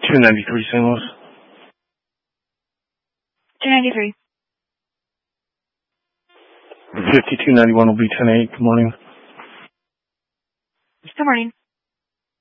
293 St. Louis. 293. 5291 will be 10-8. Good morning. Good morning.